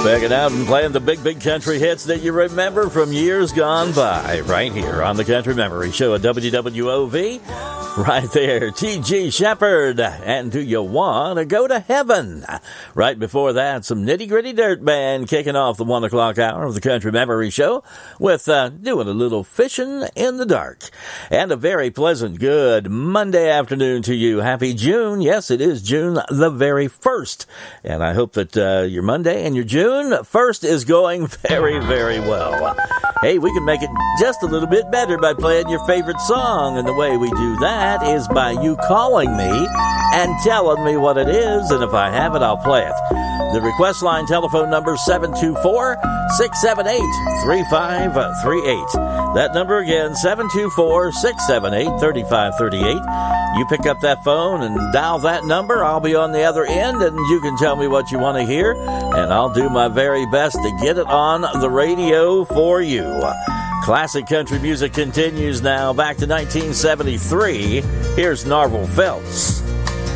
Backing out and playing the big country hits that you remember from years gone by, right here on the Country Memory Show at WWOV. Right there, T.G. Shepherd, and Do You Want to Go to Heaven? Right before that, some Nitty Gritty Dirt Band kicking off the 1 o'clock hour of the Country Memory Show with doing a little fishing in the dark. And a very pleasant, good Monday afternoon to you. Happy June. Yes, it is June the very 1st. And I hope that your Monday and your June 1st is going very, very well. Hey, we can make it just a little bit better by playing your favorite song, and the way we do that is by you calling me and telling me what it is, and if I have it, I'll play it. The request line telephone number 724-678-3538. That number again, 724-678-3538. You pick up that phone and dial that number. I'll be on the other end, and you can tell me what you want to hear, and I'll do my very best to get it on the radio for you. Classic country music continues now. Back to 1973. Here's Narvel Phelps.